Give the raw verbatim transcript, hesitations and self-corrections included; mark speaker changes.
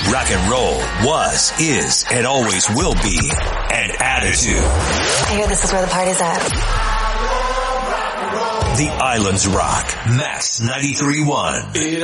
Speaker 1: Rock and roll was, is, and always will be an attitude.
Speaker 2: I hear this is where the party's at.
Speaker 1: The Islands Rock. Max ninety-three point one.